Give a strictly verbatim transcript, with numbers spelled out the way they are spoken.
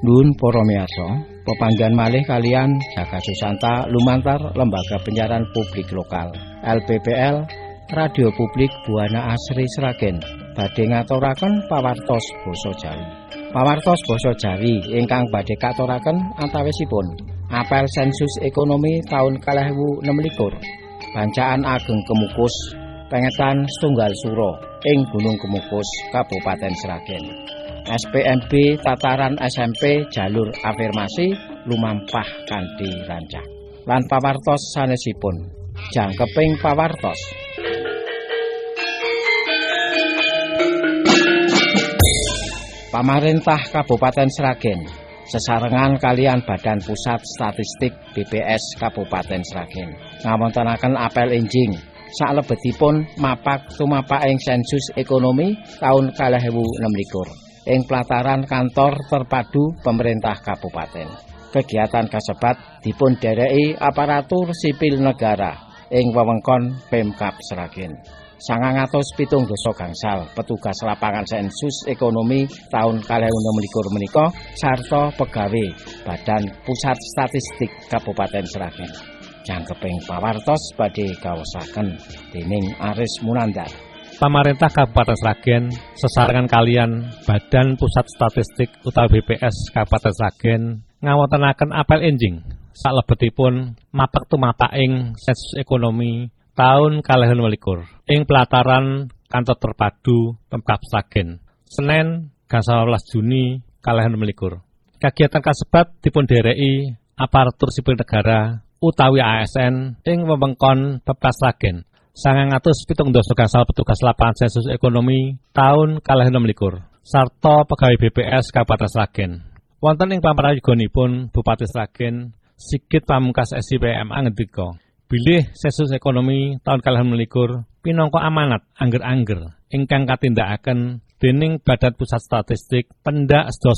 Nuwun para miyarsa, pepanggihan malih kalian Jaka Susanta lumantar Lembaga Penyiaran Publik Lokal L P P L Radio Publik Buana Asri Sragen badhe ngaturaken pawartos basa Jawi. Pawartos basa Jawi ingkang badhe katuraken antawisipun apel sensus ekonomi taun kalih ewu enem likur, Bancaan Ageng Kemukus, pengetan setunggal sura ing Gunung Kemukus, Kabupaten Sragen. S P M B tataran S M P jalur afirmasi lumampah kanthi rancak. Lan pawartos sanesipun, jangkeping pawartos. Pamarentah Kabupaten Sragen sesarengan kalian Badan Pusat Statistik B P S Kabupaten Sragen ngawontenaken apel enjing salebetipun mapak tumapaking sensus ekonomi taun kalih ewu enem likur. Ing pelataran kantor terpadu pemerintah kabupaten. Kegiatan kasebat dipun dereki aparatur sipil negara ing wewengkon Pemkab Sragen. sangang atus pitung dasa gangsal petugas lapangan sensus ekonomi taun kalih ewu enem likur menika sarta pegawe Badan Pusat Statistik Kabupaten Sragen. Jangkeping pawartos badhe gaosaken dening Aris Munandar. Pamarentah Kabupaten Sragen sesarengan kalian Badan Pusat Statistik utawi B P S Kabupaten Sragen ngawontenaken apel enjing salebetipun mapak tumapaking sensus ekonomi taun kalih ewu likur ing pelataran kantor terpadu Pemkab Sragen Senin gangsal welas Juni kalih ewu likur. Kegiatan kasebat dipun dereki aparatur sipil negara utawi A S N ing wewengkon Pemkab Sragen. sangang atus pitung dasa gangsal petugas lapangan sensus ekonomi taun kalih ewu likur sarta pegawai B P S Kabupaten Sragen. Wonten ing pamrayoganipun Bupati Sragen Sigit Pamungkas S I P M A ngendika, bilih sensus ekonomi taun kalih ewu likur pinangka amanat angger-angger ingkang katindakaken dening Badan Pusat Statistik pendak sedasa